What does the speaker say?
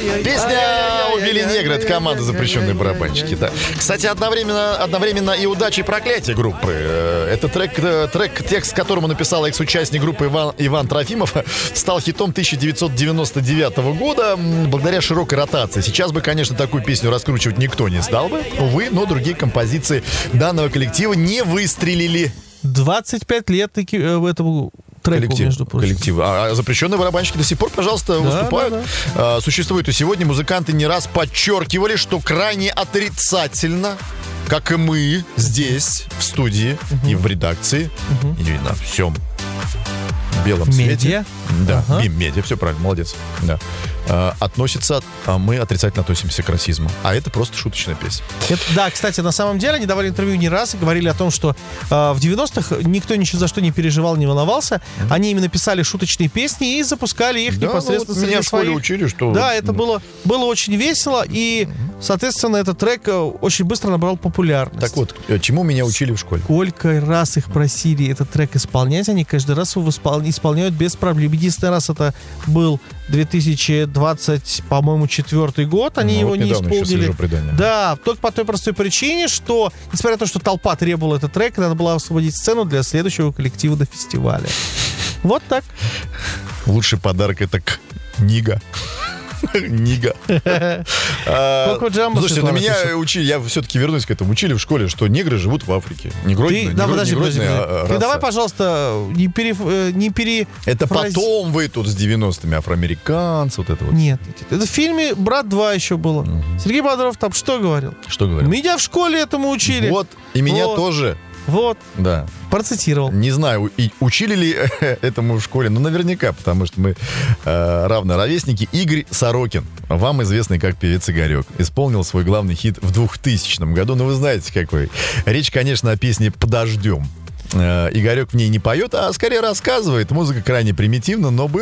Песня «Убили негра» — это команда «Запрещенные барабанщики». Да. Кстати, одновременно и «Удача» и «Проклятие» группы. Это трек, текст которому написал экс-участник группы Иван Трофимов, стал хитом 1999 года благодаря широкой ротации. Сейчас бы, конечно, такую песню раскручивать никто не стал бы, увы, но другие композиции данного коллектива не выстрелили. 25 лет в этому треку, между прочим. Коллектив. А запрещенные барабанщики до сих пор, пожалуйста, выступают. Да. Существует и сегодня. Музыканты не раз подчеркивали, что крайне отрицательно, как и мы здесь, в студии и в редакции, и на всем белом свете. Да, медиа, все правильно, молодец. Да. Относится, мы отрицательно относимся к расизму. А это просто шуточная песня. Да, кстати, на самом деле они давали интервью не раз и говорили о том, что в 90-х никто ни за что не переживал, не волновался. Они именно писали шуточные песни и запускали их непосредственно меня в школе учили, что... Да, это было очень весело, и, соответственно, этот трек очень быстро набрал популярность. Так вот, чему меня учили в школе? Сколько раз их просили этот трек исполнять, они каждый раз его исполняют без проблем. Единственный раз это был 2020, по-моему, 4-й год, они его не исполнили. Да, только по той простой причине, что, несмотря на то, что толпа требовала этот трек, надо было освободить сцену для следующего коллектива до фестиваля. Вот так. Лучший подарок — это книга. Нига. Слушайте, на меня учили, я все-таки вернусь к этому, учили в школе, что негры живут в Африке. Подожди. Ты давай, пожалуйста, не Это потом вы тут с 90-ми афроамериканцы, вот это вот. Нет, это в фильме «Брат 2» еще было. Сергей Бодров там что говорил? Что говорил? Меня в школе этому учили. Вот, и меня тоже. Вот. Да. Процитировал. Не знаю, учили ли этому в школе, но наверняка, потому что мы равно ровесники. Игорь Сорокин, вам известный как певец Игорек, исполнил свой главный хит в 2000 году. Ну, вы знаете, какой. Речь, конечно, о песне «Подождем». Игорек в ней не поет, а скорее рассказывает. Музыка крайне примитивна, но было